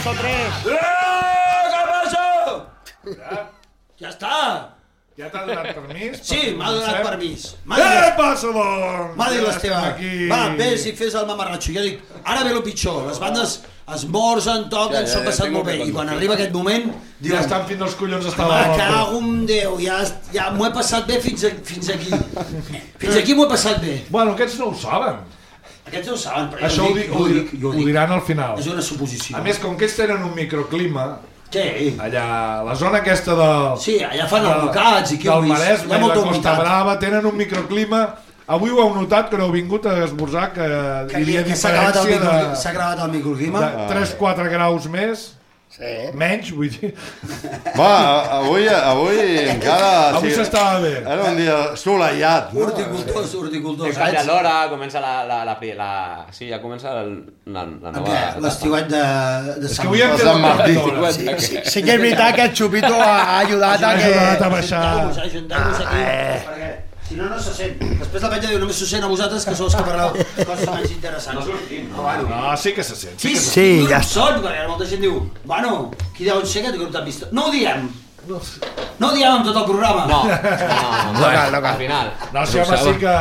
2 o 3. Què passa? Ja està. Ja t'ha donat permís? Sí, m'ha donat permís. Què passa, doncs? M'ha dit l'Esteve. Va, vés i fes el mamarratxo. Jo dic, ara ve el pitjor. Les bandes esmorzen, toquen, s'ho han passat molt bé. I quan arriba aquest moment... Ja estan fins als collons estar Me cago en Déu, ja m'ho he passat bé fins aquí. Fins aquí m'ho he passat bé. Bueno, aquests no ho saben. Aquests no ho saben, però això jo ho dic. diran al final. És una suposició. A més, com que ells tenen un microclima, sí. Allà, la zona aquesta del... Sí, allà fan albocats i qui ho del vist. Maresme i la Costa Brava tenen un microclima. Avui ho heu notat, que no heu vingut a esmorzar, que hi havia diferència de... S'ha gravat el microclima. 3-4 graus més. Sí. Menys, vull dir. Va, avui encara... Avui s'estava bé. Era un dia assolellat. Horticultors. Canvia l'hora, comença sí, ja comença la nova... L'estiuet de És que avui hem fet el Martí. Sí que és veritat que el Xupito ha ajudat a que... Ha ajudat a baixar. Ajuntem-vos aquí, perquè si no, no se sent. Després la penya diu, només se sent a vosaltres, que sou els que parleu coses menys interessants. No, sí que se sent. Sí, ja està. Perquè molta gent diu, bueno, qui deu ser aquest grup t'han vist? No ho diem. No ho diem en tot el programa. No, al final. No, sí, home, sí que...